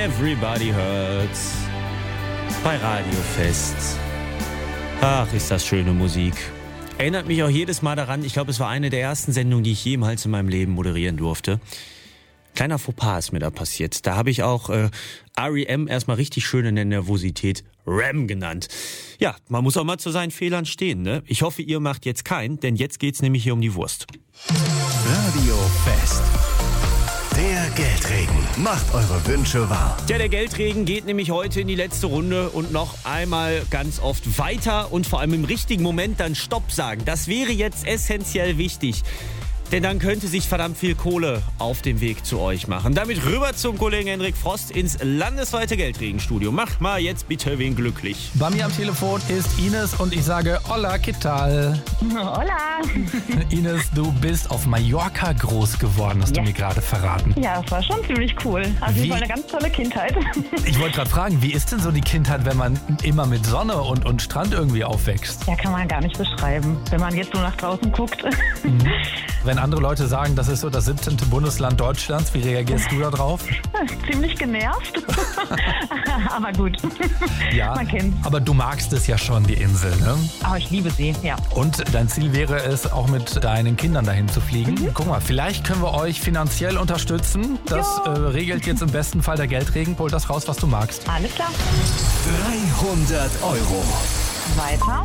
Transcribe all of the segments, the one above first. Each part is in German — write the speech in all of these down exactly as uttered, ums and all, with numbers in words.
Everybody Hurts bei Radio Fest. Ach, ist das schöne Musik. Erinnert mich auch jedes Mal daran, ich glaube, es war eine der ersten Sendungen, die ich jemals in meinem Leben moderieren durfte. Kleiner Fauxpas ist mir da passiert. Da habe ich auch äh, R E M erstmal richtig schön in der Nervosität Ram genannt. Ja, man muss auch mal zu seinen Fehlern stehen, ne? Ich hoffe, ihr macht jetzt keinen, denn jetzt geht's nämlich hier um die Wurst. Radio Fest. Der Geldregen macht eure Wünsche wahr. Ja, der Geldregen geht nämlich heute in die letzte Runde und noch einmal ganz oft weiter und vor allem im richtigen Moment dann Stopp sagen. Das wäre jetzt essentiell wichtig. Denn dann könnte sich verdammt viel Kohle auf dem Weg zu euch machen. Damit rüber zum Kollegen Hendrik Frost ins landesweite Geldregenstudio. Mach mal jetzt bitte wen glücklich. Bei mir am Telefon ist Ines und ich sage Hola, ¿qué tal? Hola. Ines, du bist auf Mallorca groß geworden, hast Ja. du mir gerade verraten. Ja, das war schon ziemlich cool. Also Wie? es war eine ganz tolle Kindheit. Ich wollte gerade fragen, wie ist denn so die Kindheit, wenn man immer mit Sonne und, und Strand irgendwie aufwächst? Ja, kann man gar nicht beschreiben, wenn man jetzt so nach draußen guckt. Wenn andere Leute sagen, das ist so das siebzehnte Bundesland Deutschlands, wie reagierst du da drauf? Ziemlich genervt. Aber gut, Ja, man kennt's. aber du magst es ja schon, die Insel, ne? Aber ich liebe sie, ja. Und dein Ziel wäre es, auch mit deinen Kindern dahin zu fliegen. Mhm. Guck mal, vielleicht können wir euch finanziell unterstützen. Das Ja. äh, regelt jetzt im besten Fall der Geldregen. Hol das raus, was du magst. Alles klar. dreihundert Euro. Weiter,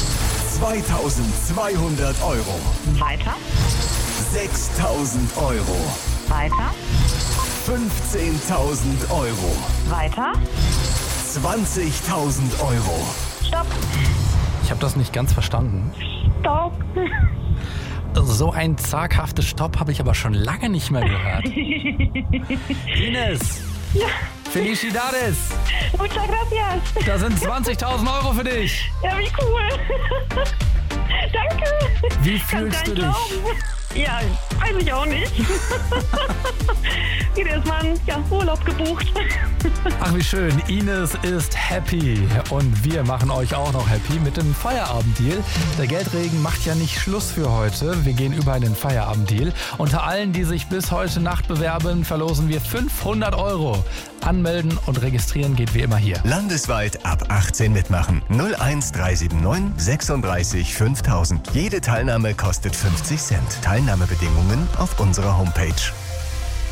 zweitausendzweihundert Euro. weiter, sechstausend Euro. weiter, fünfzehntausend Euro. weiter. zwanzigtausend Euro. Stopp, Ich habe das nicht ganz verstanden. stopp. So ein zaghaftes Stopp habe ich aber schon lange nicht mehr gehört. Ines! Ja. Felicidades! Muchas gracias. Da sind zwanzigtausend Euro für dich! Ja, wie cool. Danke. Wie Kann's fühlst gar du nicht dich? glauben. Ja, weiß ich auch nicht. Wieder ist man ja, Urlaub gebucht. Ach, wie schön. Ines ist happy. Und wir machen euch auch noch happy mit dem Feierabenddeal. Der Geldregen macht ja nicht Schluss für heute. Wir gehen über in den Feierabenddeal. Unter allen, die sich bis heute Nacht bewerben, verlosen wir fünfhundert Euro. Anmelden und registrieren geht wie immer hier. Landesweit ab achtzehn mitmachen. null eins drei sieben neun sechsunddreißig fünftausend. Jede Teilnahme kostet fünfzig Cent. Teilnahmebedingungen auf unserer Homepage.